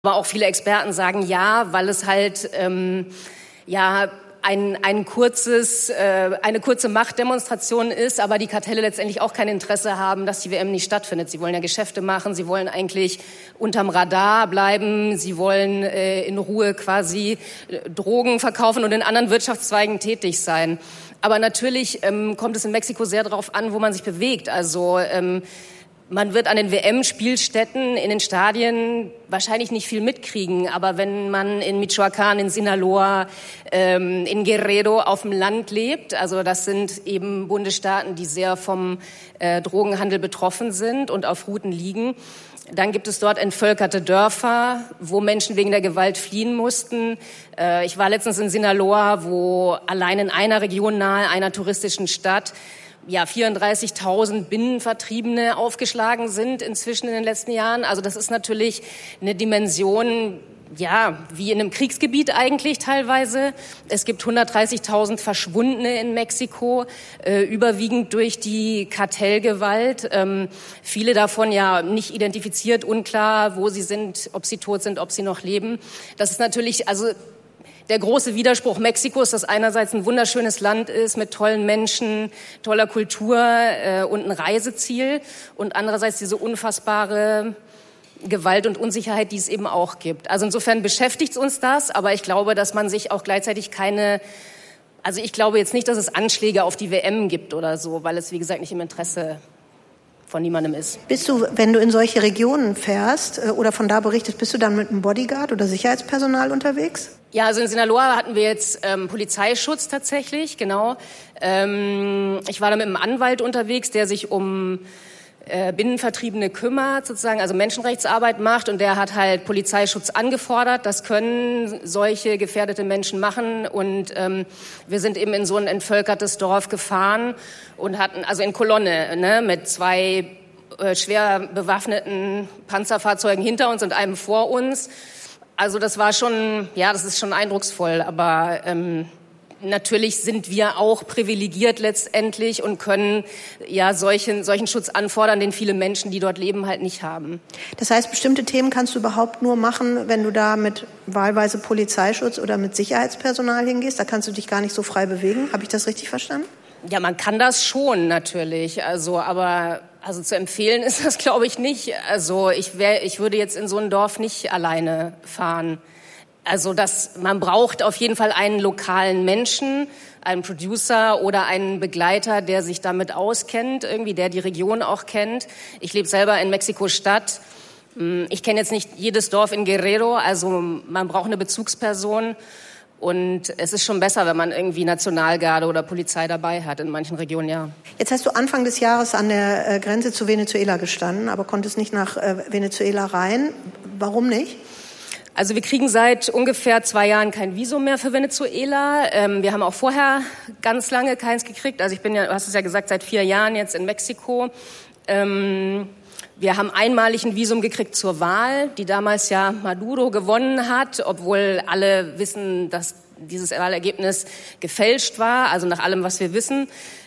Aber auch viele Experten sagen ja, weil es halt eine kurze Machtdemonstration ist, aber die Kartelle letztendlich auch kein Interesse haben, dass die WM nicht stattfindet. Sie wollen ja Geschäfte machen, sie wollen eigentlich unterm Radar bleiben, sie wollen in Ruhe quasi Drogen verkaufen und in anderen Wirtschaftszweigen tätig sein. Aber natürlich kommt es in Mexiko sehr darauf an, wo man sich bewegt. Also man wird an den WM-Spielstätten in den Stadien wahrscheinlich nicht viel mitkriegen. Aber wenn man in Michoacán, in Sinaloa, in Guerrero auf dem Land lebt, also das sind eben Bundesstaaten, die sehr vom Drogenhandel betroffen sind und auf Routen liegen, dann gibt es dort entvölkerte Dörfer, wo Menschen wegen der Gewalt fliehen mussten. Ich war letztens in Sinaloa, wo allein in einer Region nahe einer touristischen Stadt 34.000 Binnenvertriebene aufgeschlagen sind inzwischen in den letzten Jahren. Also das ist natürlich eine Dimension, wie in einem Kriegsgebiet eigentlich teilweise. Es gibt 130.000 Verschwundene in Mexiko, überwiegend durch die Kartellgewalt. Viele davon nicht identifiziert, unklar, wo sie sind, ob sie tot sind, ob sie noch leben. Das ist natürlich, der große Widerspruch Mexikos, das einerseits ein wunderschönes Land ist mit tollen Menschen, toller Kultur und ein Reiseziel und andererseits diese unfassbare Gewalt und Unsicherheit, die es eben auch gibt. Also insofern beschäftigt uns das, aber ich glaube, dass man sich auch gleichzeitig ich glaube jetzt nicht, dass es Anschläge auf die WM gibt oder so, weil es, wie gesagt, nicht im Interesse von niemandem ist. Bist du, wenn du in solche Regionen fährst oder von da berichtest, bist du dann mit einem Bodyguard oder Sicherheitspersonal unterwegs? Ja, also in Sinaloa hatten wir jetzt Polizeischutz tatsächlich, genau. Ich war da mit einem Anwalt unterwegs, der sich um Binnenvertriebene kümmert, sozusagen, also Menschenrechtsarbeit macht, und der hat halt Polizeischutz angefordert. Das können solche gefährdete Menschen machen, und wir sind eben in so ein entvölkertes Dorf gefahren und hatten, also in Kolonne, mit 2 schwer bewaffneten Panzerfahrzeugen hinter uns und einem vor uns. Also das war schon, das ist schon eindrucksvoll, aber natürlich sind wir auch privilegiert letztendlich und können solchen Schutz anfordern, den viele Menschen, die dort leben, halt nicht haben. Das heißt, bestimmte Themen kannst du überhaupt nur machen, wenn du da mit wahlweise Polizeischutz oder mit Sicherheitspersonal hingehst? Da kannst du dich gar nicht so frei bewegen. Habe ich das richtig verstanden? Ja, man kann das schon natürlich. Aber zu empfehlen ist das, glaube ich, nicht. Also ich würde jetzt in so ein Dorf nicht alleine fahren. Also man braucht auf jeden Fall einen lokalen Menschen, einen Producer oder einen Begleiter, der sich damit auskennt, irgendwie, der die Region auch kennt. Ich lebe selber in Mexiko-Stadt. Ich kenne jetzt nicht jedes Dorf in Guerrero, also man braucht eine Bezugsperson. Und es ist schon besser, wenn man irgendwie Nationalgarde oder Polizei dabei hat, in manchen Regionen, ja. Jetzt hast du Anfang des Jahres an der Grenze zu Venezuela gestanden, aber konntest nicht nach Venezuela rein. Warum nicht? Also wir kriegen seit ungefähr 2 Jahren kein Visum mehr für Venezuela. Wir haben auch vorher ganz lange keins gekriegt. Also ich bin ja, du hast es ja gesagt, seit 4 Jahren jetzt in Mexiko. Wir haben einmalig ein Visum gekriegt zur Wahl, die damals ja Maduro gewonnen hat, obwohl alle wissen, dass dieses Wahlergebnis gefälscht war, also nach allem, was wir wissen.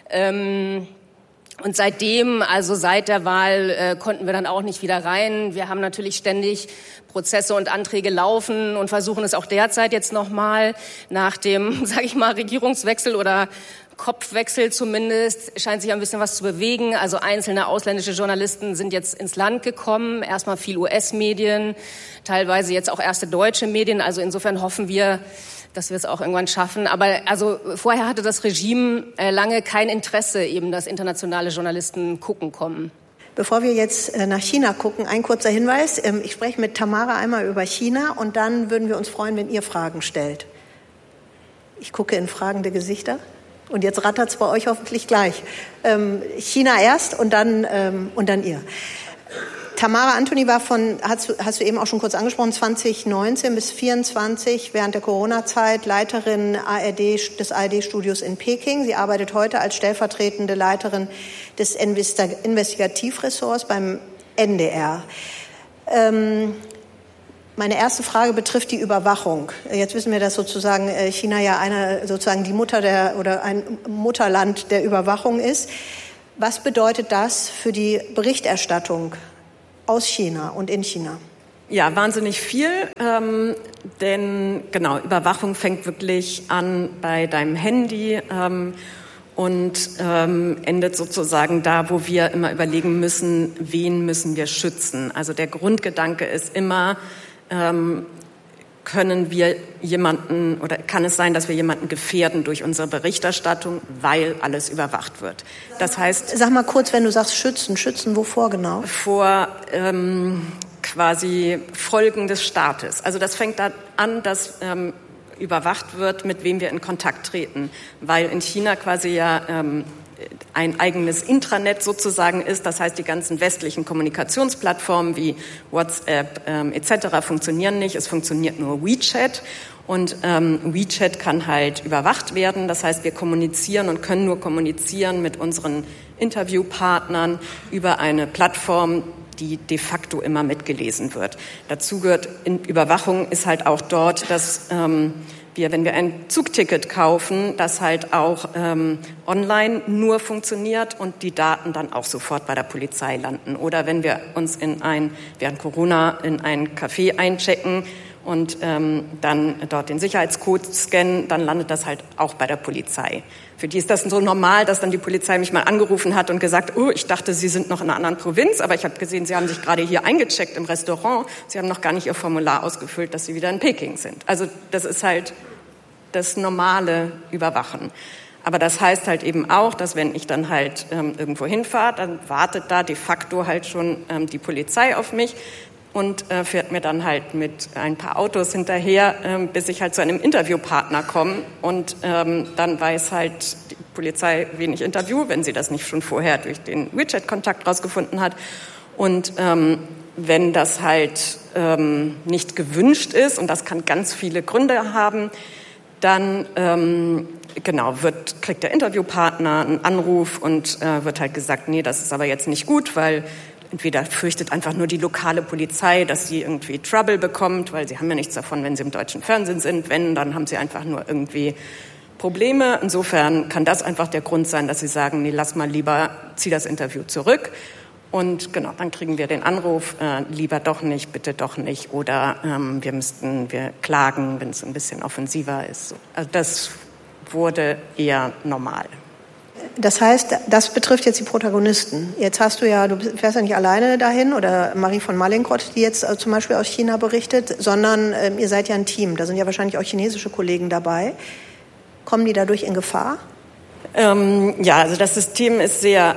Und seitdem, also seit der Wahl, konnten wir dann auch nicht wieder rein. Wir haben natürlich ständig Prozesse und Anträge laufen und versuchen es auch derzeit jetzt nochmal nach dem, sage ich mal, Regierungswechsel oder Kopfwechsel zumindest, scheint sich ein bisschen was zu bewegen. Also einzelne ausländische Journalisten sind jetzt ins Land gekommen, erstmal viel US-Medien, teilweise jetzt auch erste deutsche Medien. Also insofern hoffen wir, dass wir es auch irgendwann schaffen. Aber also vorher hatte das Regime lange kein Interesse, eben, dass internationale Journalisten gucken kommen. Bevor wir jetzt nach China gucken, ein kurzer Hinweis. Ich spreche mit Tamara einmal über China und dann würden wir uns freuen, wenn ihr Fragen stellt. Ich gucke in fragende Gesichter. Und jetzt rattert's bei euch hoffentlich gleich. China erst und dann ihr. Tamara Antony war hast du eben auch schon kurz angesprochen, 2019 bis 2024 während der Corona-Zeit Leiterin des ARD-Studios in Peking. Sie arbeitet heute als stellvertretende Leiterin des Investigativressorts beim NDR. Meine erste Frage betrifft die Überwachung. Jetzt wissen wir, dass sozusagen China ja die Mutter oder ein Mutterland der Überwachung ist. Was bedeutet das für die Berichterstattung aus China und in China? Ja, wahnsinnig viel, denn genau, Überwachung fängt wirklich an bei deinem Handy und endet sozusagen da, wo wir immer überlegen müssen, wen müssen wir schützen. Also der Grundgedanke ist immer, können wir jemanden oder kann es sein, dass wir jemanden gefährden durch unsere Berichterstattung, weil alles überwacht wird. Das heißt... Sag mal kurz, wenn du sagst schützen wovor genau? Vor quasi Folgen des Staates. Also das fängt da an, dass überwacht wird, mit wem wir in Kontakt treten, weil in China quasi ja ein eigenes Intranet sozusagen ist. Das heißt, die ganzen westlichen Kommunikationsplattformen wie WhatsApp etc. funktionieren nicht. Es funktioniert nur WeChat. Und WeChat kann halt überwacht werden. Das heißt, wir kommunizieren und können nur kommunizieren mit unseren Interviewpartnern über eine Plattform, die de facto immer mitgelesen wird. Dazu gehört in Überwachung ist halt auch dort, dass wenn wir ein Zugticket kaufen, das halt auch online nur funktioniert und die Daten dann auch sofort bei der Polizei landen. Oder wenn wir uns während Corona in ein Café einchecken und dann dort den Sicherheitscode scannen, dann landet das halt auch bei der Polizei. Für die ist das so normal, dass dann die Polizei mich mal angerufen hat und gesagt, oh, ich dachte, Sie sind noch in einer anderen Provinz, aber ich habe gesehen, Sie haben sich gerade hier eingecheckt im Restaurant. Sie haben noch gar nicht Ihr Formular ausgefüllt, dass Sie wieder in Peking sind. Also das ist halt das normale Überwachen. Aber das heißt halt eben auch, dass wenn ich dann halt irgendwo hinfahre, dann wartet da de facto halt schon die Polizei auf mich und fährt mir dann halt mit ein paar Autos hinterher, bis ich halt zu einem Interviewpartner komme. Und dann weiß halt die Polizei, wen ich interviewe, wenn sie das nicht schon vorher durch den WeChat-Kontakt rausgefunden hat. Und wenn das halt nicht gewünscht ist, und das kann ganz viele Gründe haben, dann kriegt der Interviewpartner einen Anruf und wird halt gesagt, nee, das ist aber jetzt nicht gut, weil entweder fürchtet einfach nur die lokale Polizei, dass sie irgendwie Trouble bekommt, weil sie haben ja nichts davon, wenn sie im deutschen Fernsehen sind. Wenn, dann haben sie einfach nur irgendwie Probleme. Insofern kann das einfach der Grund sein, dass sie sagen, nee, lass mal lieber, zieh das Interview zurück. Und genau, dann kriegen wir den Anruf, lieber doch nicht, bitte doch nicht. Oder wir klagen, wenn es ein bisschen offensiver ist. Also das wurde eher normal. Das heißt, das betrifft jetzt die Protagonisten. Jetzt du fährst ja nicht alleine dahin oder Marie von Mallinckrodt, die jetzt zum Beispiel aus China berichtet, sondern ihr seid ja ein Team. Da sind ja wahrscheinlich auch chinesische Kollegen dabei. Kommen die dadurch in Gefahr? Also das System ist sehr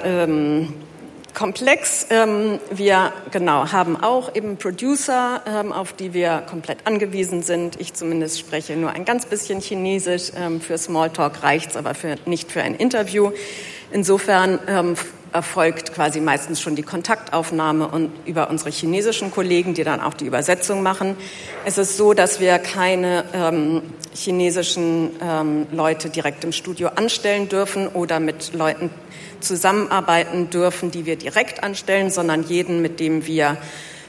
komplex. Wir haben auch eben Producer, auf die wir komplett angewiesen sind. Ich zumindest spreche nur ein ganz bisschen Chinesisch. Für Smalltalk reicht's, aber nicht für ein Interview. Insofern erfolgt quasi meistens schon die Kontaktaufnahme und über unsere chinesischen Kollegen, die dann auch die Übersetzung machen. Es ist so, dass wir keine chinesischen Leute direkt im Studio anstellen dürfen oder mit Leuten zusammenarbeiten dürfen, die wir direkt anstellen, sondern jeden, mit dem wir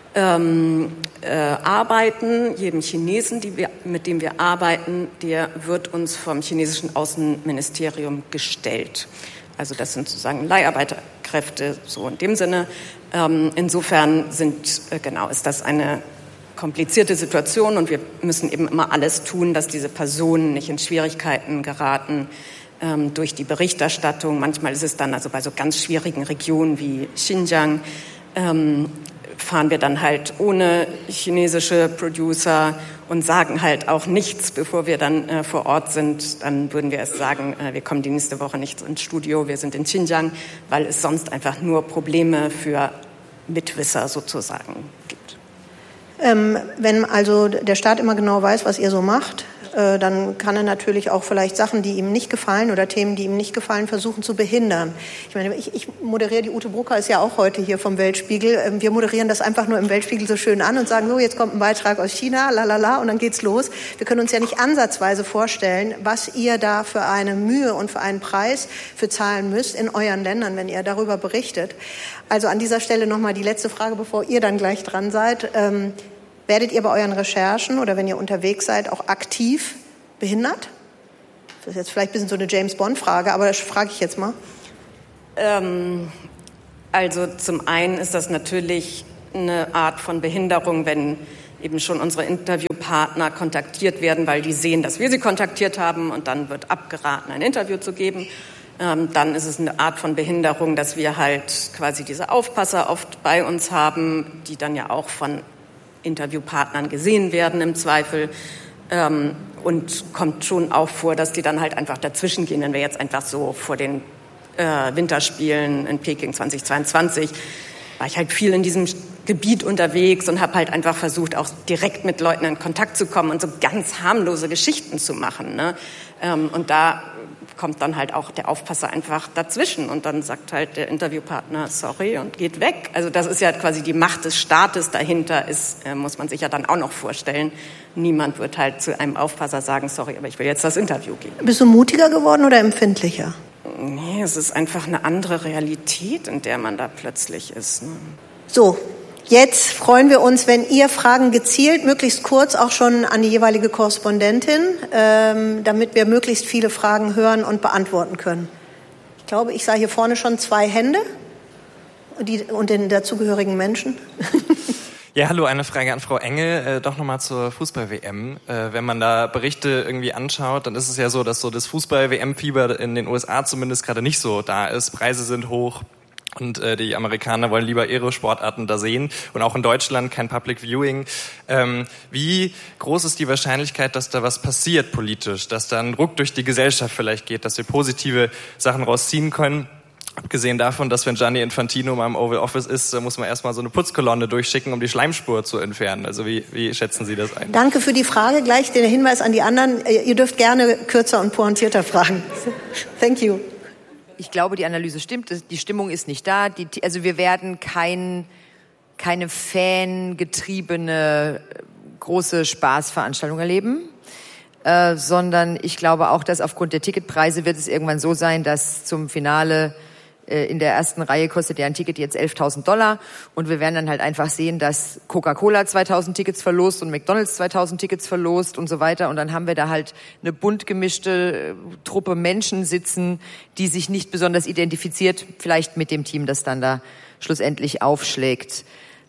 arbeiten, jedem Chinesen, mit dem wir arbeiten, der wird uns vom chinesischen Außenministerium gestellt. Also das sind sozusagen Leiharbeiterkräfte, so in dem Sinne. Insofern ist das eine komplizierte Situation und wir müssen eben immer alles tun, dass diese Personen nicht in Schwierigkeiten geraten durch die Berichterstattung. Manchmal ist es dann also bei so ganz schwierigen Regionen wie Xinjiang, fahren wir dann halt ohne chinesische Producer und sagen halt auch nichts, bevor wir dann vor Ort sind. Dann würden wir erst sagen, wir kommen die nächste Woche nicht ins Studio, wir sind in Xinjiang, weil es sonst einfach nur Probleme für Mitwisser sozusagen gibt. Wenn also der Staat immer genau weiß, was ihr so macht, dann kann er natürlich auch vielleicht Sachen, die ihm nicht gefallen oder Themen, die ihm nicht gefallen, versuchen zu behindern. Ich meine, ich moderiere, die Ute Brucker ist ja auch heute hier vom Weltspiegel. Wir moderieren das einfach nur im Weltspiegel so schön an und sagen, so, jetzt kommt ein Beitrag aus China, lalala, und dann geht's los. Wir können uns ja nicht ansatzweise vorstellen, was ihr da für eine Mühe und für einen Preis für zahlen müsst in euren Ländern, wenn ihr darüber berichtet. Also an dieser Stelle nochmal die letzte Frage, bevor ihr dann gleich dran seid. Werdet ihr bei euren Recherchen oder wenn ihr unterwegs seid auch aktiv behindert? Das ist jetzt vielleicht ein bisschen so eine James-Bond-Frage, aber das frage ich jetzt mal. Also zum einen ist das natürlich eine Art von Behinderung, wenn eben schon unsere Interviewpartner kontaktiert werden, weil die sehen, dass wir sie kontaktiert haben und dann wird abgeraten, ein Interview zu geben. Dann ist es eine Art von Behinderung, dass wir halt quasi diese Aufpasser oft bei uns haben, die dann ja auch von Interviewpartnern gesehen werden im Zweifel. Und kommt schon auch vor, dass die dann halt einfach dazwischen gehen, wenn wir jetzt einfach so vor den Winterspielen in Peking 2022 war ich halt viel in diesem Gebiet unterwegs und habe halt einfach versucht, auch direkt mit Leuten in Kontakt zu kommen und so ganz harmlose Geschichten zu machen. Ne? Und da kommt dann halt auch der Aufpasser einfach dazwischen und dann sagt halt der Interviewpartner sorry und geht weg. Also das ist ja quasi die Macht des Staates dahinter, muss man sich ja dann auch noch vorstellen. Niemand wird halt zu einem Aufpasser sagen, sorry, aber ich will jetzt das Interview geben. Bist du mutiger geworden oder empfindlicher? Nee, es ist einfach eine andere Realität, in der man da plötzlich ist. Ne? So, jetzt freuen wir uns, wenn ihr Fragen gezielt, möglichst kurz, auch schon an die jeweilige Korrespondentin, damit wir möglichst viele Fragen hören und beantworten können. Ich glaube, ich sah hier vorne schon 2 Hände und den dazugehörigen Menschen. Ja, hallo, eine Frage an Frau Engel, doch nochmal zur Fußball-WM. Wenn man da Berichte irgendwie anschaut, dann ist es ja so, dass so das Fußball-WM-Fieber in den USA zumindest gerade nicht so da ist. Preise sind hoch. Und die Amerikaner wollen lieber ihre Sportarten da sehen und auch in Deutschland kein Public Viewing. Wie groß ist die Wahrscheinlichkeit, dass da was passiert politisch, dass da ein Ruck durch die Gesellschaft vielleicht geht, dass wir positive Sachen rausziehen können? Abgesehen davon, dass wenn Gianni Infantino mal im Oval Office ist, muss man erstmal so eine Putzkolonne durchschicken, um die Schleimspur zu entfernen. Also wie schätzen Sie das ein? Danke für die Frage. Gleich den Hinweis an die anderen. Ihr dürft gerne kürzer und pointierter fragen. Thank you. Ich glaube, die Analyse stimmt. Die Stimmung ist nicht da. Also wir werden keine fangetriebene große Spaßveranstaltung erleben, sondern ich glaube auch, dass aufgrund der Ticketpreise wird es irgendwann so sein, dass zum Finale in der ersten Reihe kostet ja ein Ticket jetzt $11.000 und wir werden dann halt einfach sehen, dass Coca-Cola 2.000 Tickets verlost und McDonald's 2.000 Tickets verlost und so weiter und dann haben wir da halt eine bunt gemischte Truppe Menschen sitzen, die sich nicht besonders identifiziert, vielleicht mit dem Team, das dann da schlussendlich aufschlägt.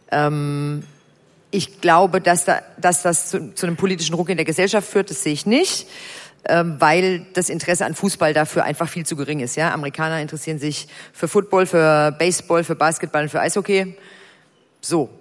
Ich glaube, dass das zu einem politischen Ruck in der Gesellschaft führt, das sehe ich nicht. Weil das Interesse an Fußball dafür einfach viel zu gering ist. Ja, Amerikaner interessieren sich für Football, für Baseball, für Basketball und für Eishockey. So,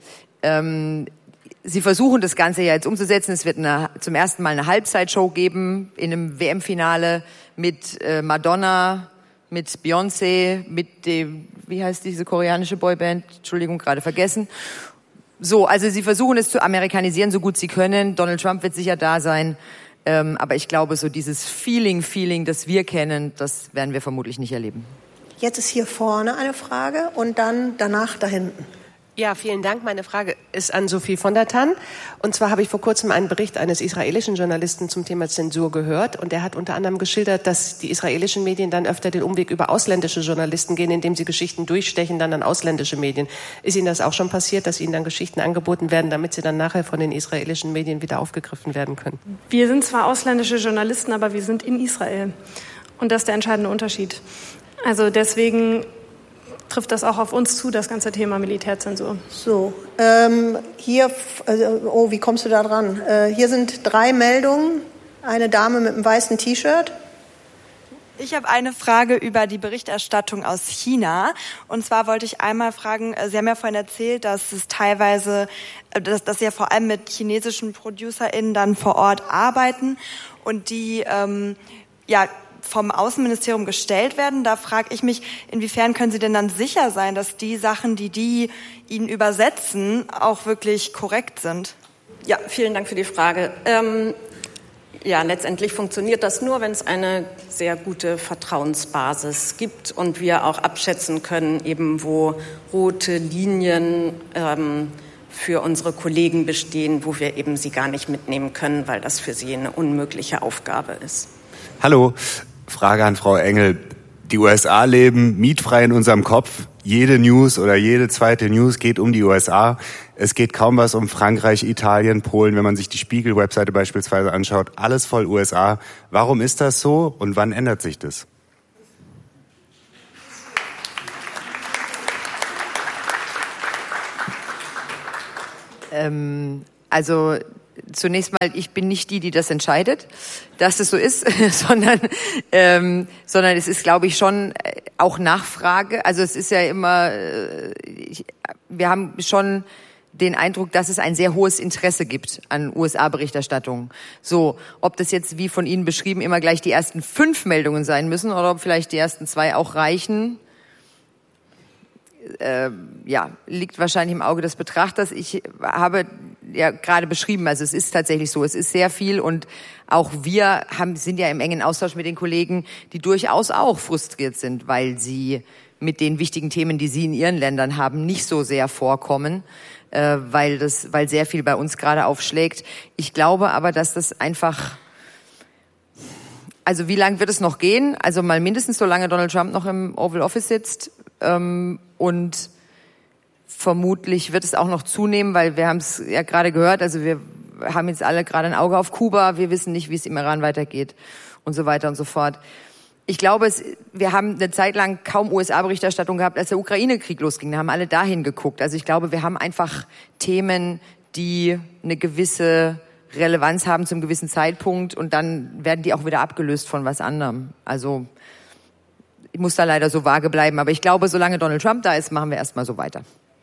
sie versuchen das Ganze ja jetzt umzusetzen. Es wird zum ersten Mal eine Halbzeitshow geben in einem WM-Finale mit Madonna, mit Beyoncé, mit dem, wie heißt diese koreanische Boyband? Entschuldigung, gerade vergessen. So, also sie versuchen es zu amerikanisieren, so gut sie können. Donald Trump wird sicher da sein. Aber ich glaube, so dieses Feeling, das wir kennen, das werden wir vermutlich nicht erleben. Jetzt ist hier vorne eine Frage und dann danach da hinten. Ja, vielen Dank. Meine Frage ist an Sophie von der Tann. Und zwar habe ich vor kurzem einen Bericht eines israelischen Journalisten zum Thema Zensur gehört. Und der hat unter anderem geschildert, dass die israelischen Medien dann öfter den Umweg über ausländische Journalisten gehen, indem sie Geschichten durchstechen, dann an ausländische Medien. Ist Ihnen das auch schon passiert, dass Ihnen dann Geschichten angeboten werden, damit sie dann nachher von den israelischen Medien wieder aufgegriffen werden können? Wir sind zwar ausländische Journalisten, aber wir sind in Israel. Und das ist der entscheidende Unterschied. Also deswegen trifft das auch auf uns zu, das ganze Thema Militärzensur. So, hier, wie kommst du da dran? Hier sind 3 Meldungen. Eine Dame mit einem weißen T-Shirt. Ich habe eine Frage über die Berichterstattung aus China. Und zwar wollte ich einmal fragen, Sie haben ja vorhin erzählt, dass es teilweise, dass Sie ja vor allem mit chinesischen ProducerInnen dann vor Ort arbeiten und die, vom Außenministerium gestellt werden. Da frage ich mich, inwiefern können Sie denn dann sicher sein, dass die Sachen, die Ihnen übersetzen, auch wirklich korrekt sind? Ja, vielen Dank für die Frage. Letztendlich funktioniert das nur, wenn es eine sehr gute Vertrauensbasis gibt und wir auch abschätzen können, eben wo rote Linien für unsere Kollegen bestehen, wo wir eben sie gar nicht mitnehmen können, weil das für sie eine unmögliche Aufgabe ist. Hallo, Frage an Frau Engel. Die USA leben mietfrei in unserem Kopf. Jede News oder jede zweite News geht um die USA. Es geht kaum was um Frankreich, Italien, Polen. Wenn man sich die Spiegel-Webseite beispielsweise anschaut, alles voll USA. Warum ist das so und wann ändert sich das? Also zunächst mal, ich bin nicht die das entscheidet, dass es so ist, sondern es ist, glaube ich, schon auch Nachfrage. Also es ist ja immer, wir haben schon den Eindruck, dass es ein sehr hohes Interesse gibt an USA-Berichterstattung. So, ob das jetzt, wie von Ihnen beschrieben, immer gleich die ersten 5 Meldungen sein müssen oder ob vielleicht die ersten 2 auch reichen, liegt wahrscheinlich im Auge des Betrachters. Ich habe ja gerade beschrieben, also es ist tatsächlich so, es ist sehr viel und auch wir sind ja im engen Austausch mit den Kollegen, die durchaus auch frustriert sind, weil sie mit den wichtigen Themen, die sie in ihren Ländern haben, nicht so sehr vorkommen, weil sehr viel bei uns gerade aufschlägt. Ich glaube aber, dass das einfach, also wie lange wird es noch gehen? Also mal mindestens so lange Donald Trump noch im Oval Office sitzt, und vermutlich wird es auch noch zunehmen, weil wir haben es ja gerade gehört, also wir haben jetzt alle gerade ein Auge auf Kuba, wir wissen nicht, wie es im Iran weitergeht und so weiter und so fort. Ich glaube, wir haben eine Zeit lang kaum USA-Berichterstattung gehabt, als der Ukraine-Krieg losging. Da haben alle dahin geguckt. Also ich glaube, wir haben einfach Themen, die eine gewisse Relevanz haben zum gewissen Zeitpunkt und dann werden die auch wieder abgelöst von was anderem. Also ich muss da leider so vage bleiben. Aber ich glaube, solange Donald Trump da ist, machen wir erstmal so weiter.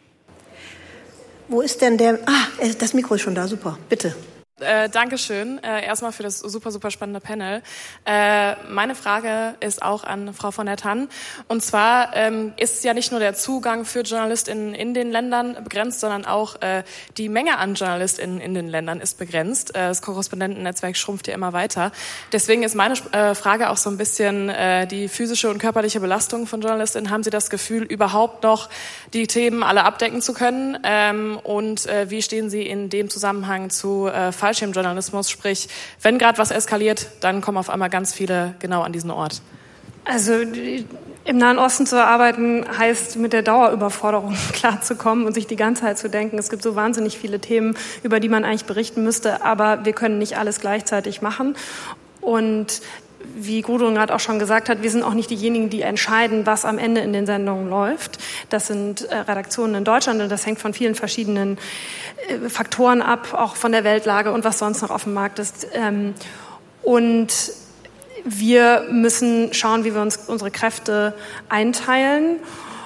Wo ist denn der... das Mikro ist schon da, super. Bitte. Dankeschön. Erstmal für das super, super spannende Panel. Meine Frage ist auch an Frau von der Tann. Und zwar ist ja nicht nur der Zugang für JournalistInnen in den Ländern begrenzt, sondern auch die Menge an JournalistInnen in den Ländern ist begrenzt. Das Korrespondentennetzwerk schrumpft ja immer weiter. Deswegen ist meine Frage auch so ein bisschen die physische und körperliche Belastung von JournalistInnen. Haben Sie das Gefühl, überhaupt noch die Themen alle abdecken zu können? Und wie stehen Sie in dem Zusammenhang zu Fallschirmjournalismus, sprich, wenn gerade was eskaliert, dann kommen auf einmal ganz viele genau an diesen Ort. Also im Nahen Osten zu arbeiten, heißt mit der Dauerüberforderung klarzukommen und sich die ganze Zeit zu denken, es gibt so wahnsinnig viele Themen, über die man eigentlich berichten müsste, aber wir können nicht alles gleichzeitig machen. Und wie Gudrun gerade auch schon gesagt hat, wir sind auch nicht diejenigen, die entscheiden, was am Ende in den Sendungen läuft. Das sind Redaktionen in Deutschland und das hängt von vielen verschiedenen Faktoren ab, auch von der Weltlage und was sonst noch auf dem Markt ist. Und wir müssen schauen, wie wir uns unsere Kräfte einteilen.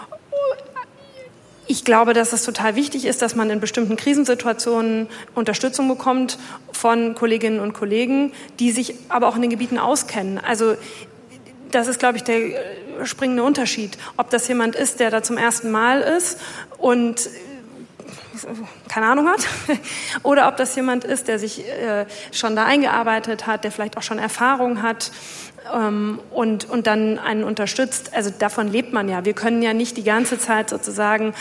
Ich glaube, dass es total wichtig ist, dass man in bestimmten Krisensituationen Unterstützung bekommt von Kolleginnen und Kollegen, die sich aber auch in den Gebieten auskennen. Also das ist, glaube ich, der springende Unterschied. Ob das jemand ist, der da zum ersten Mal ist und keine Ahnung hat, oder ob das jemand ist, der sich schon da eingearbeitet hat, der vielleicht auch schon Erfahrung hat und dann einen unterstützt. Also davon lebt man ja. Wir können ja nicht die ganze Zeit sozusagen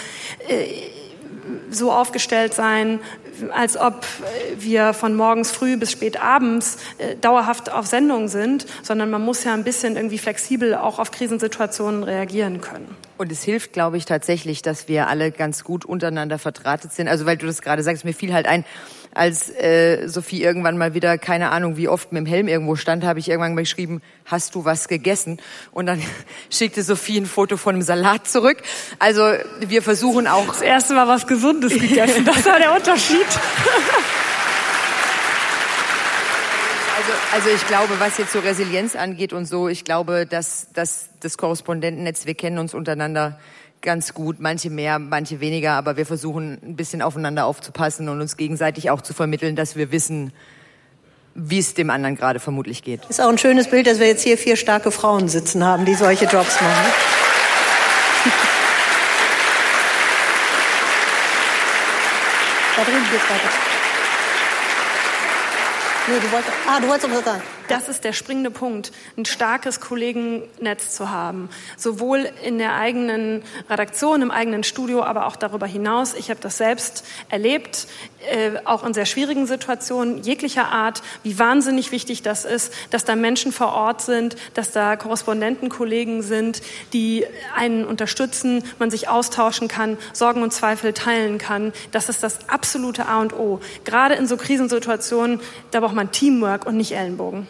so aufgestellt sein, als ob wir von morgens früh bis spät abends dauerhaft auf Sendung sind, sondern man muss ja ein bisschen irgendwie flexibel auch auf Krisensituationen reagieren können. Und es hilft, glaube ich, tatsächlich, dass wir alle ganz gut untereinander verdrahtet sind. Also weil du das gerade sagst, mir fiel halt ein, als Sophie irgendwann mal wieder, keine Ahnung wie oft, mit dem Helm irgendwo stand, habe ich irgendwann mal geschrieben, hast du was gegessen? Und dann schickte Sophie ein Foto von einem Salat zurück. Also wir versuchen auch... Das erste Mal was Gesundes gegessen, das war der Unterschied. Also ich glaube, was jetzt so Resilienz angeht und so, ich glaube, dass das Korrespondentennetz, wir kennen uns untereinander ganz gut, manche mehr, manche weniger, aber wir versuchen ein bisschen aufeinander aufzupassen und uns gegenseitig auch zu vermitteln, dass wir wissen, wie es dem anderen gerade vermutlich geht. Ist auch ein schönes Bild, dass wir jetzt hier 4 starke Frauen sitzen haben, die solche Jobs machen. Da drüben geht's weiter. Nee, du wolltest doch was sagen. Das ist der springende Punkt, ein starkes Kollegennetz zu haben. Sowohl in der eigenen Redaktion, im eigenen Studio, aber auch darüber hinaus. Ich habe das selbst erlebt, auch in sehr schwierigen Situationen jeglicher Art, wie wahnsinnig wichtig das ist, dass da Menschen vor Ort sind, dass da Korrespondentenkollegen sind, die einen unterstützen, man sich austauschen kann, Sorgen und Zweifel teilen kann. Das ist das absolute A und O. Gerade in so Krisensituationen, da braucht man Teamwork und nicht Ellenbogen.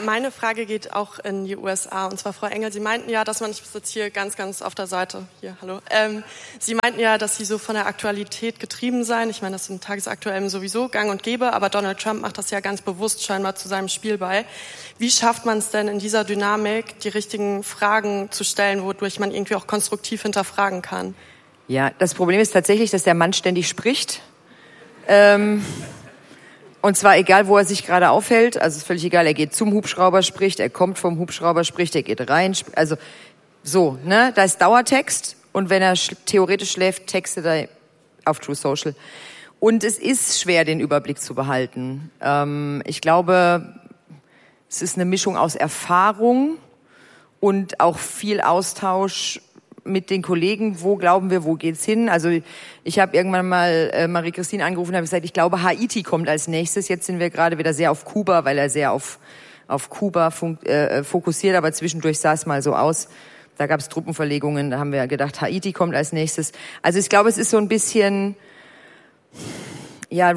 Meine Frage geht auch in die USA. Und zwar, Frau Engel, Sie meinten ja, dass man, ich sitze hier ganz auf der Seite, hier, hallo. Sie meinten ja, dass Sie so von der Aktualität getrieben seien. Ich meine, das ist im Tagesaktuellen sowieso gang und gäbe, aber Donald Trump macht das ja ganz bewusst scheinbar zu seinem Spiel bei. Wie schafft man es denn in dieser Dynamik, die richtigen Fragen zu stellen, wodurch man irgendwie auch konstruktiv hinterfragen kann? Ja, das Problem ist tatsächlich, dass der Mann ständig spricht. Und zwar egal, wo er sich gerade aufhält, also ist völlig egal, er geht zum Hubschrauber, spricht, er kommt vom Hubschrauber, spricht, er geht rein, also so, ne, da ist Dauertext und wenn er theoretisch schläft, textet er auf True Social. Und es ist schwer, den Überblick zu behalten. Ich glaube, es ist eine Mischung aus Erfahrung und auch viel Austausch mit den Kollegen, wo glauben wir, wo geht's hin? Also ich habe irgendwann mal Marie-Christine angerufen und habe gesagt, ich glaube, Haiti kommt als nächstes. Jetzt sind wir gerade wieder sehr auf Kuba, weil er sehr auf Kuba fokussiert, aber zwischendurch sah es mal so aus. Da gab es Truppenverlegungen, da haben wir gedacht, Haiti kommt als nächstes. Also ich glaube, es ist so ein bisschen, ja,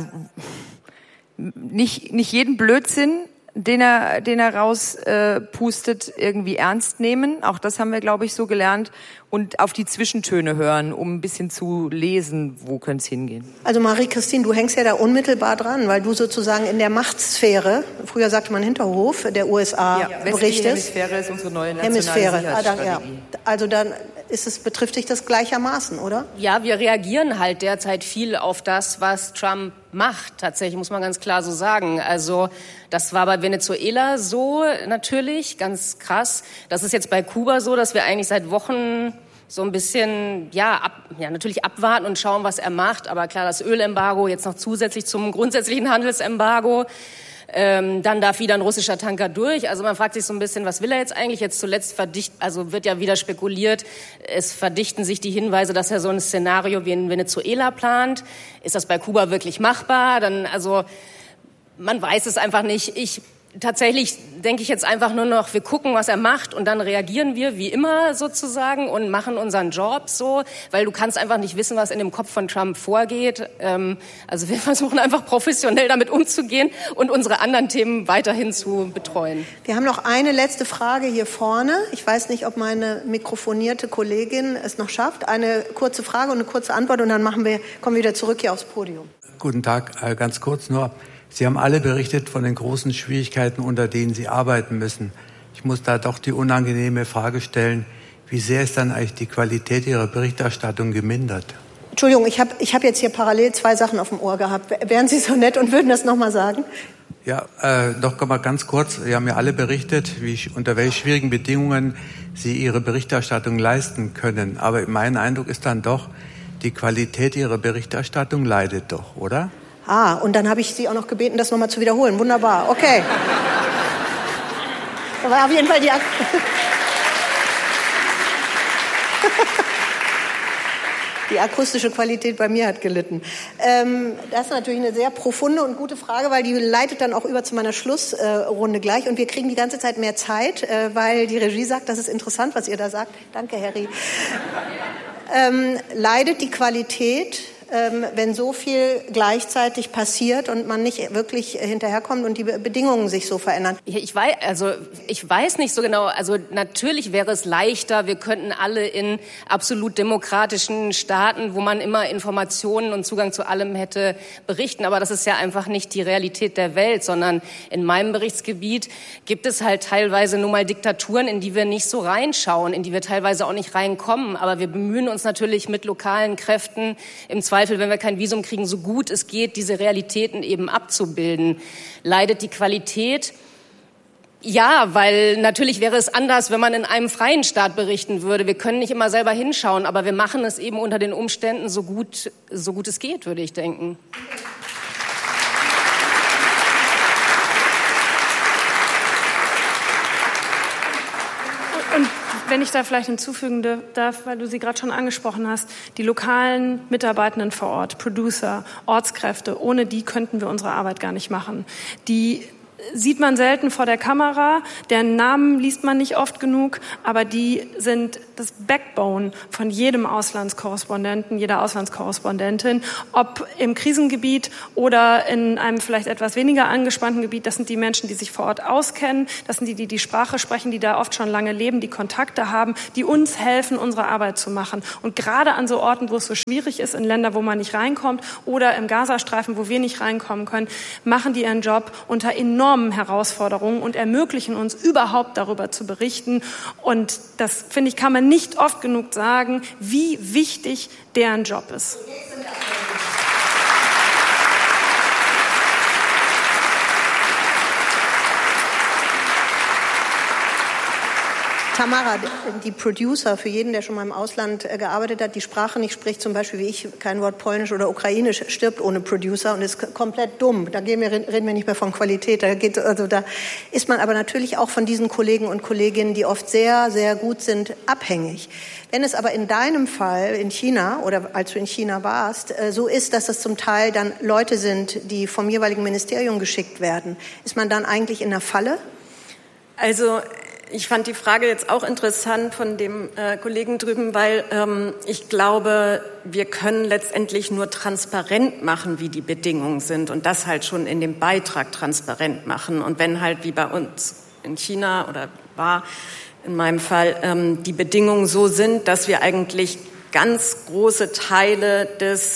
nicht jeden Blödsinn, den er rauspustet, irgendwie ernst nehmen. Auch das haben wir, glaube ich, so gelernt. Und auf die Zwischentöne hören, um ein bisschen zu lesen, wo könnte es hingehen. Also Marie-Christine, du hängst ja da unmittelbar dran, weil du sozusagen in der Machtsphäre, früher sagte man Hinterhof, der USA berichtest. Hemisphäre ist unsere neue nationale Sicherheitsstrategie. Ja. Also dann betrifft dich das gleichermaßen, oder? Ja, wir reagieren halt derzeit viel auf das, was Trump macht. Tatsächlich, muss man ganz klar so sagen. Also das war bei Venezuela so natürlich, ganz krass. Das ist jetzt bei Kuba so, dass wir eigentlich seit Wochen so ein bisschen, natürlich abwarten und schauen, was er macht. Aber klar, das Ölembargo jetzt noch zusätzlich zum grundsätzlichen Handelsembargo. Dann darf wieder ein russischer Tanker durch. Also man fragt sich so ein bisschen, was will er jetzt eigentlich? Jetzt zuletzt wird ja wieder spekuliert, es verdichten sich die Hinweise, dass er so ein Szenario wie in Venezuela plant. Ist das bei Kuba wirklich machbar? Man weiß es einfach nicht. Tatsächlich denke ich jetzt einfach nur noch, wir gucken, was er macht und dann reagieren wir wie immer sozusagen und machen unseren Job so, weil du kannst einfach nicht wissen, was in dem Kopf von Trump vorgeht. Also wir versuchen einfach professionell damit umzugehen und unsere anderen Themen weiterhin zu betreuen. Wir haben noch eine letzte Frage hier vorne. Ich weiß nicht, ob meine mikrofonierte Kollegin es noch schafft. Eine kurze Frage und eine kurze Antwort und dann kommen wir wieder zurück hier aufs Podium. Guten Tag, ganz kurz nur. Sie haben alle berichtet von den großen Schwierigkeiten, unter denen Sie arbeiten müssen. Ich muss da doch die unangenehme Frage stellen, wie sehr ist dann eigentlich die Qualität Ihrer Berichterstattung gemindert? Entschuldigung, ich hab jetzt hier parallel 2 Sachen auf dem Ohr gehabt. Wären Sie so nett und würden das nochmal sagen? Ja, doch mal ganz kurz. Sie haben ja alle berichtet, unter welchen schwierigen Bedingungen Sie Ihre Berichterstattung leisten können. Aber mein Eindruck ist dann doch, die Qualität Ihrer Berichterstattung leidet doch, oder? Und dann habe ich Sie auch noch gebeten, das nochmal zu wiederholen. Wunderbar, okay. Da war auf jeden Fall die akustische Qualität bei mir hat gelitten. Das ist natürlich eine sehr profunde und gute Frage, weil die leitet dann auch über zu meiner Schlussrunde gleich. Und wir kriegen die ganze Zeit mehr Zeit, weil die Regie sagt, das ist interessant, was ihr da sagt. Danke, Harry. Leidet die Qualität, wenn so viel gleichzeitig passiert und man nicht wirklich hinterherkommt und die Bedingungen sich so verändern? Ich weiß nicht so genau. Also natürlich wäre es leichter, wir könnten alle in absolut demokratischen Staaten, wo man immer Informationen und Zugang zu allem hätte, berichten. Aber das ist ja einfach nicht die Realität der Welt, sondern in meinem Berichtsgebiet gibt es halt teilweise nur mal Diktaturen, in die wir nicht so reinschauen, in die wir teilweise auch nicht reinkommen. Aber wir bemühen uns natürlich mit lokalen Kräften im Zweifel, wenn wir kein Visum kriegen, so gut es geht, diese Realitäten eben abzubilden. Leidet die Qualität? Ja, weil natürlich wäre es anders, wenn man in einem freien Staat berichten würde. Wir können nicht immer selber hinschauen, aber wir machen es eben unter den Umständen so gut es geht, würde ich denken. Und wenn ich da vielleicht hinzufügen darf, weil du sie gerade schon angesprochen hast, die lokalen Mitarbeitenden vor Ort, Producer, Ortskräfte, ohne die könnten wir unsere Arbeit gar nicht machen. Die sieht man selten vor der Kamera, deren Namen liest man nicht oft genug, aber die sind das Backbone von jedem Auslandskorrespondenten, jeder Auslandskorrespondentin, ob im Krisengebiet oder in einem vielleicht etwas weniger angespannten Gebiet. Das sind die Menschen, die sich vor Ort auskennen, das sind die Sprache sprechen, die da oft schon lange leben, die Kontakte haben, die uns helfen, unsere Arbeit zu machen. Und gerade an so Orten, wo es so schwierig ist, in Länder, wo man nicht reinkommt oder im Gazastreifen, wo wir nicht reinkommen können, machen die ihren Job unter enormen Herausforderungen und ermöglichen uns überhaupt darüber zu berichten. Und das, finde ich, kann man nicht oft genug sagen, wie wichtig deren Job ist. Tamara, die Producer, für jeden, der schon mal im Ausland gearbeitet hat, die Sprache nicht spricht, zum Beispiel wie ich, kein Wort Polnisch oder Ukrainisch, stirbt ohne Producer und ist komplett dumm. Da reden wir nicht mehr von Qualität. Da ist man aber natürlich auch von diesen Kollegen und Kolleginnen, die oft sehr, sehr gut sind, abhängig. Wenn es aber in deinem Fall in China oder als du in China warst, so ist, dass das zum Teil dann Leute sind, die vom jeweiligen Ministerium geschickt werden, ist man dann eigentlich in der Falle? Also ich fand die Frage jetzt auch interessant von dem Kollegen drüben, weil ich glaube, wir können letztendlich nur transparent machen, wie die Bedingungen sind und das halt schon in dem Beitrag transparent machen. Und wenn halt wie bei uns in China oder war in meinem Fall die Bedingungen so sind, dass wir eigentlich ganz große Teile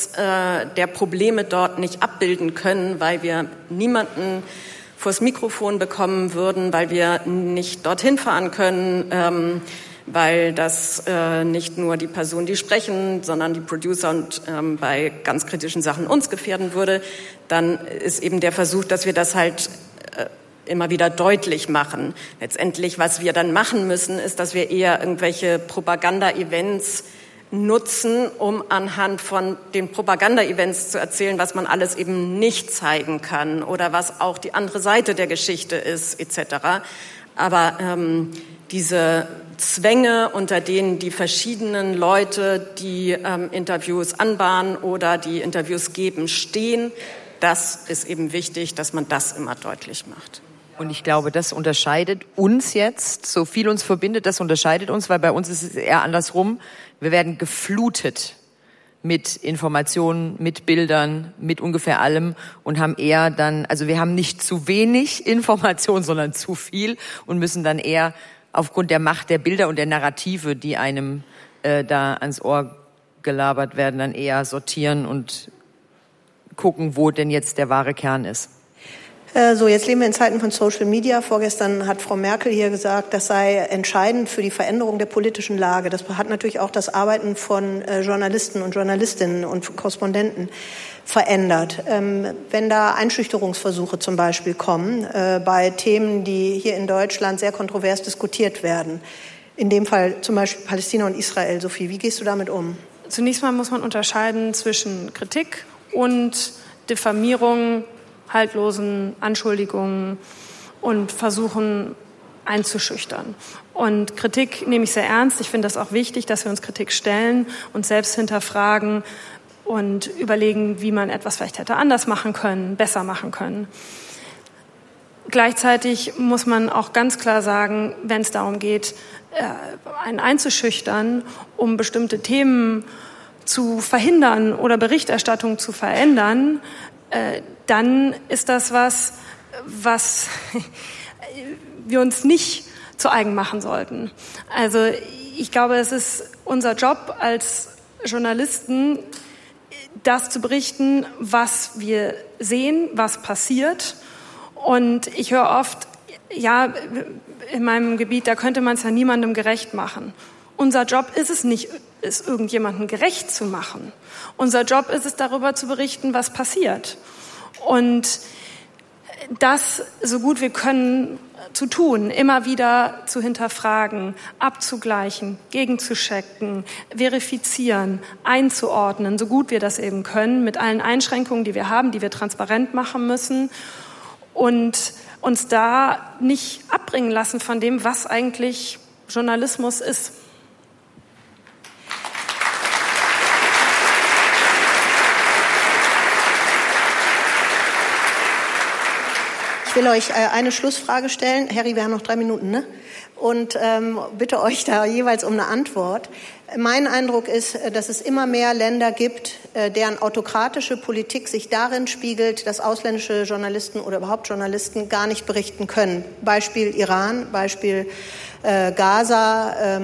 der Probleme dort nicht abbilden können, weil wir niemanden vors Mikrofon bekommen würden, weil wir nicht dorthin fahren können, weil das nicht nur die Personen, die sprechen, sondern die Producer und bei ganz kritischen Sachen uns gefährden würde, dann ist eben der Versuch, dass wir das halt immer wieder deutlich machen. Letztendlich, was wir dann machen müssen, ist, dass wir eher irgendwelche Propaganda-Events nutzen, um anhand von den Propaganda-Events zu erzählen, was man alles eben nicht zeigen kann oder was auch die andere Seite der Geschichte ist, etc. Aber diese Zwänge, unter denen die verschiedenen Leute, die Interviews anbahnen oder die Interviews geben, stehen, das ist eben wichtig, dass man das immer deutlich macht. Und ich glaube, das unterscheidet uns jetzt, so viel uns verbindet, das unterscheidet uns, weil bei uns ist es eher andersrum. Wir werden geflutet mit Informationen, mit Bildern, mit ungefähr allem und haben eher dann, also wir haben nicht zu wenig Information, sondern zu viel und müssen dann eher aufgrund der Macht der Bilder und der Narrative, die einem da ans Ohr gelabert werden, dann eher sortieren und gucken, wo denn jetzt der wahre Kern ist. So, jetzt leben wir in Zeiten von Social Media. Vorgestern hat Frau Merkel hier gesagt, das sei entscheidend für die Veränderung der politischen Lage. Das hat natürlich auch das Arbeiten von Journalisten und Journalistinnen und Korrespondenten verändert. Wenn da Einschüchterungsversuche zum Beispiel kommen, bei Themen, die hier in Deutschland sehr kontrovers diskutiert werden, in dem Fall zum Beispiel Palästina und Israel, Sophie, wie gehst du damit um? Zunächst mal muss man unterscheiden zwischen Kritik und Diffamierung, haltlosen Anschuldigungen und Versuchen einzuschüchtern. Und Kritik nehme ich sehr ernst. Ich finde das auch wichtig, dass wir uns Kritik stellen und selbst hinterfragen und überlegen, wie man etwas vielleicht hätte anders machen können, besser machen können. Gleichzeitig muss man auch ganz klar sagen, wenn es darum geht, einen einzuschüchtern, um bestimmte Themen zu verhindern oder Berichterstattung zu verändern, dann ist das was wir uns nicht zu eigen machen sollten. Also ich glaube, es ist unser Job als Journalisten, das zu berichten, was wir sehen, was passiert. Und ich höre oft, ja, in meinem Gebiet, da könnte man es ja niemandem gerecht machen. Unser Job ist es nicht, es irgendjemandem gerecht zu machen. Unser Job ist es, darüber zu berichten, was passiert. Und das so gut wir können zu tun, immer wieder zu hinterfragen, abzugleichen, gegenzuchecken, verifizieren, einzuordnen, so gut wir das eben können, mit allen Einschränkungen, die wir haben, die wir transparent machen müssen und uns da nicht abbringen lassen von dem, was eigentlich Journalismus ist. Ich will euch eine Schlussfrage stellen. Harry, wir haben noch 3 Minuten, ne? Und bitte euch da jeweils um eine Antwort. Mein Eindruck ist, dass es immer mehr Länder gibt, deren autokratische Politik sich darin spiegelt, dass ausländische Journalisten oder überhaupt Journalisten gar nicht berichten können. Beispiel Iran, Beispiel Gaza,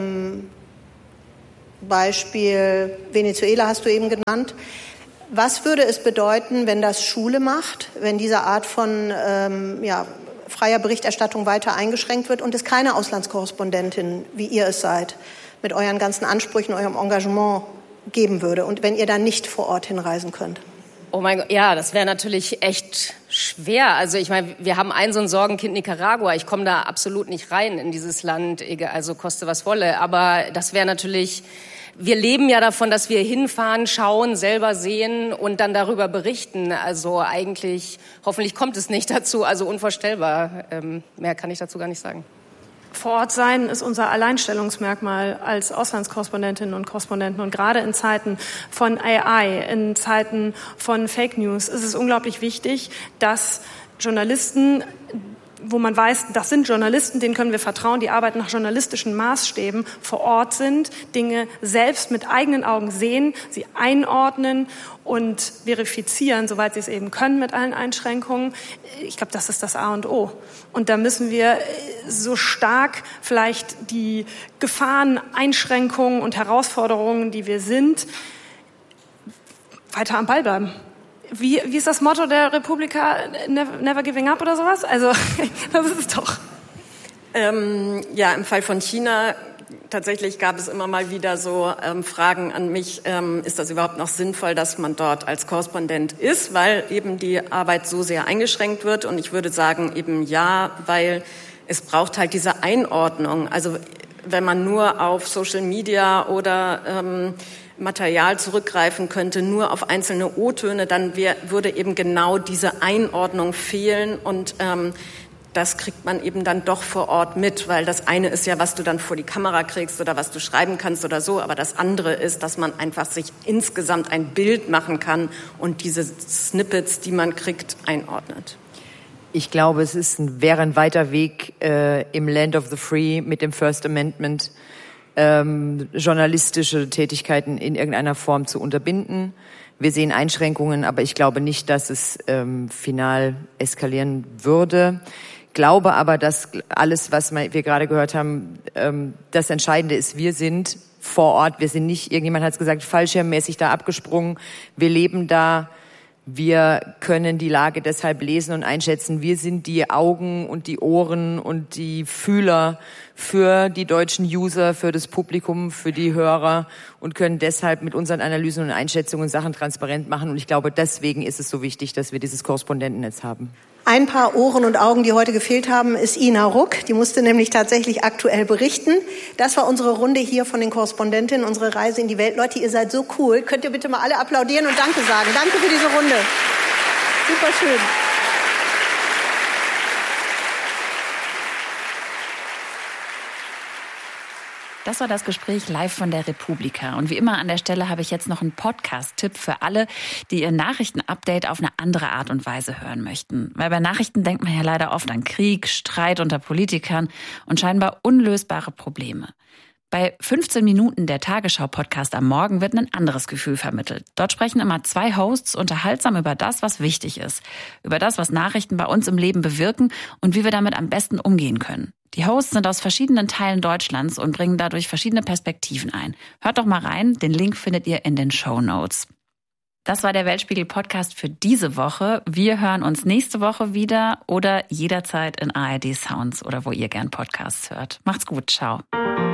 Beispiel Venezuela hast du eben genannt. Was würde es bedeuten, wenn das Schule macht, wenn diese Art von freier Berichterstattung weiter eingeschränkt wird und es keine Auslandskorrespondentin, wie ihr es seid, mit euren ganzen Ansprüchen, eurem Engagement geben würde und wenn ihr dann nicht vor Ort hinreisen könnt? Oh mein Gott, ja, das wäre natürlich echt schwer. Also ich meine, wir haben so ein Sorgenkind Nicaragua. Ich komme da absolut nicht rein in dieses Land, also koste was wolle. Aber das wäre natürlich... Wir leben ja davon, dass wir hinfahren, schauen, selber sehen und dann darüber berichten. Also eigentlich, hoffentlich kommt es nicht dazu, also unvorstellbar. Mehr kann ich dazu gar nicht sagen. Vor Ort sein ist unser Alleinstellungsmerkmal als Auslandskorrespondentinnen und Korrespondenten. Und gerade in Zeiten von AI, in Zeiten von Fake News ist es unglaublich wichtig, dass Journalisten, wo man weiß, das sind Journalisten, denen können wir vertrauen, die arbeiten nach journalistischen Maßstäben, vor Ort sind, Dinge selbst mit eigenen Augen sehen, sie einordnen und verifizieren, soweit sie es eben können mit allen Einschränkungen. Ich glaube, das ist das A und O. Und da müssen wir so stark vielleicht die Gefahren, Einschränkungen und Herausforderungen, die wir sind, weiter am Ball bleiben. Wie ist das Motto der Republika? Never giving up oder sowas? Also, das ist es doch. Im Fall von China tatsächlich gab es immer mal wieder so Fragen an mich, ist das überhaupt noch sinnvoll, dass man dort als Korrespondent ist, weil eben die Arbeit so sehr eingeschränkt wird. Und ich würde sagen eben ja, weil es braucht halt diese Einordnung. Also wenn man nur auf Social Media oder Material zurückgreifen könnte, nur auf einzelne O-Töne, dann würde eben genau diese Einordnung fehlen und das kriegt man eben dann doch vor Ort mit, weil das eine ist ja, was du dann vor die Kamera kriegst oder was du schreiben kannst oder so, aber das andere ist, dass man einfach sich insgesamt ein Bild machen kann und diese Snippets, die man kriegt, einordnet. Ich glaube, es wäre ein weiter Weg im Land of the Free mit dem First Amendment, journalistische Tätigkeiten in irgendeiner Form zu unterbinden. Wir sehen Einschränkungen, aber ich glaube nicht, dass es final eskalieren würde. Glaube aber, dass alles, was wir gerade gehört haben, das Entscheidende ist, wir sind vor Ort, wir sind nicht, irgendjemand hat es gesagt, fallschirmmäßig da abgesprungen, wir leben da. Wir können die Lage deshalb lesen und einschätzen. Wir sind die Augen und die Ohren und die Fühler für die deutschen User, für das Publikum, für die Hörer und können deshalb mit unseren Analysen und Einschätzungen Sachen transparent machen. Und ich glaube, deswegen ist es so wichtig, dass wir dieses Korrespondentennetz haben. Ein paar Ohren und Augen, die heute gefehlt haben, ist Ina Ruck. Die musste nämlich tatsächlich aktuell berichten. Das war unsere Runde hier von den Korrespondentinnen, unsere Reise in die Welt. Leute, ihr seid so cool. Könnt ihr bitte mal alle applaudieren und Danke sagen. Danke für diese Runde. Super schön. Das war das Gespräch live von der Republika. Und wie immer an der Stelle habe ich jetzt noch einen Podcast-Tipp für alle, die ihr Nachrichtenupdate auf eine andere Art und Weise hören möchten. Weil bei Nachrichten denkt man ja leider oft an Krieg, Streit unter Politikern und scheinbar unlösbare Probleme. Bei 15 Minuten der Tagesschau-Podcast am Morgen wird ein anderes Gefühl vermittelt. Dort sprechen immer 2 Hosts unterhaltsam über das, was wichtig ist. Über das, was Nachrichten bei uns im Leben bewirken und wie wir damit am besten umgehen können. Die Hosts sind aus verschiedenen Teilen Deutschlands und bringen dadurch verschiedene Perspektiven ein. Hört doch mal rein, den Link findet ihr in den Shownotes. Das war der Weltspiegel-Podcast für diese Woche. Wir hören uns nächste Woche wieder oder jederzeit in ARD Sounds oder wo ihr gern Podcasts hört. Macht's gut, ciao.